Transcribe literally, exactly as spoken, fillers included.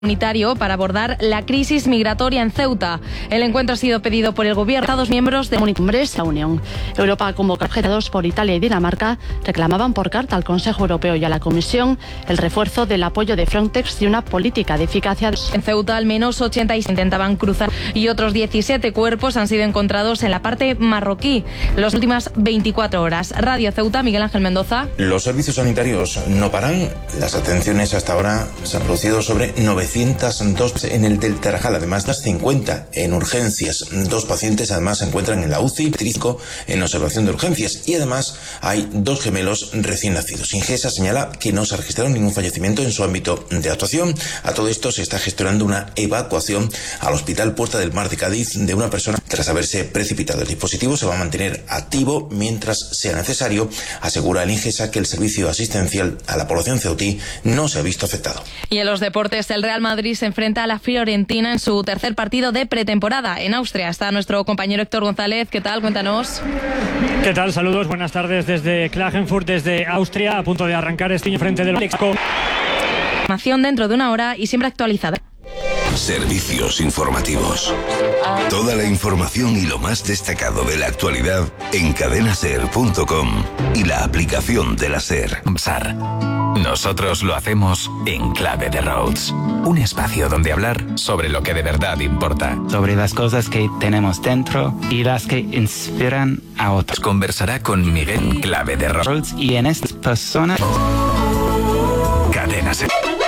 Unitario para abordar la crisis migratoria en Ceuta. El encuentro ha sido pedido por el gobierno. Estados miembros de la Unión Europa, convocados por Italia y Dinamarca, reclamaban por carta al Consejo Europeo y a la Comisión el refuerzo del apoyo de Frontex y una política de eficacia. En Ceuta, al menos ochenta y seis intentaban cruzar y otros diecisiete cuerpos han sido encontrados en la parte marroquí las últimas veinticuatro horas. Radio Ceuta, Miguel Ángel Mendoza. Los servicios sanitarios no paran. Las atenciones hasta ahora se han producido sobre novecientos dos en el del Tarajal, además de cincuenta en urgencias. Dos pacientes además se encuentran en la U C I, trisco en observación de urgencias, y además hay dos gemelos recién nacidos. Ingesa señala que no se ha registrado ningún fallecimiento en su ámbito de actuación. A todo esto se está gestionando una evacuación al Hospital Puerta del Mar de Cádiz de una persona tras haberse precipitado. El dispositivo se va a mantener activo mientras sea necesario. Asegura el Ingesa que el servicio asistencial a la población ceutí no se ha visto afectado. Y en los deportes, el Real Madrid se enfrenta a la Fiorentina en su tercer partido de pretemporada en Austria. Está nuestro compañero Héctor González. ¿Qué tal? Cuéntanos. ¿Qué tal? Saludos, buenas tardes desde Klagenfurt, desde Austria, a punto de arrancar este frente del Lexco. Información dentro de una hora y siempre actualizada. Servicios informativos. Toda la información y lo más destacado de la actualidad en cadena ser punto com y la aplicación de la SER. SAR. Nosotros lo hacemos en Clave de Rhodes. Un espacio donde hablar sobre lo que de verdad importa. Sobre las cosas que tenemos dentro y las que inspiran a otros. Conversará con Miguel Clave de Rhodes y en estas personas. Cadena SER.